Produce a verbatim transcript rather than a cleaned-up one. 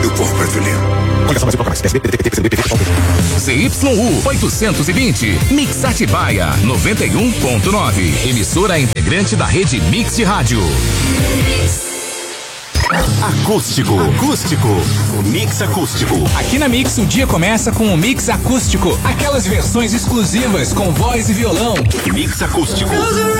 Meu corpo é violino. Z Y U oitocentos e vinte, Mix Atibaia noventa e um ponto nove, emissora integrante da rede Mix de Rádio. Acústico, acústico, Mix Acústico. Aqui na Mix o dia começa com o Mix Acústico, aquelas versões exclusivas com voz e violão. Mix Acústico.